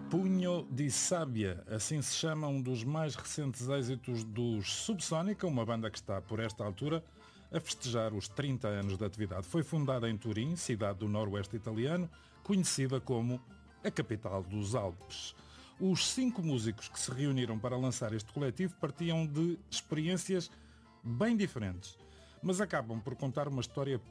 Punho di Sabbia, assim se chama um dos mais recentes êxitos dos Subsónica, uma banda que está, por esta altura, a festejar os 30 anos de atividade. Foi fundada em Turim, cidade do noroeste italiano, conhecida como a capital dos Alpes. Os 5 músicos que se reuniram para lançar este coletivo partiam de experiências bem diferentes, mas acabam por contar uma história